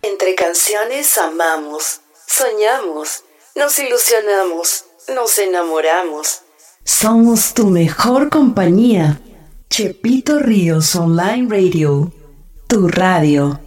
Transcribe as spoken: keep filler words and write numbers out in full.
Entre canciones amamos, soñamos, nos ilusionamos, nos enamoramos. Somos tu mejor compañía. Chepito Ríos Online Radio, tu radio.